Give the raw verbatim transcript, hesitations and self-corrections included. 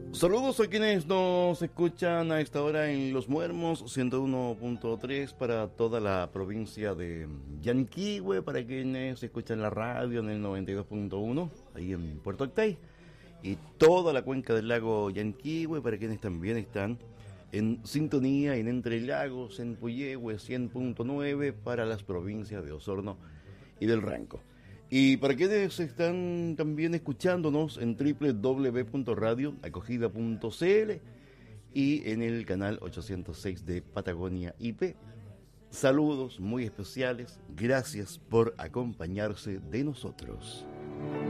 Saludos a quienes nos escuchan a esta hora en Los Muermos ciento uno punto tres para toda la provincia de Yanquihue, para quienes escuchan la radio en el noventa y dos punto uno ahí en Puerto Octay, y toda la cuenca del lago Yanquihue, para quienes también están en sintonía en Entre Lagos, en Puyehue cien punto nueve para las provincias de Osorno y del Ranco. Y para quienes están también escuchándonos en doble u doble u doble u punto radio acogida punto c l y en el canal ochocientos seis de Patagonia I P, saludos muy especiales, gracias por acompañarse de nosotros.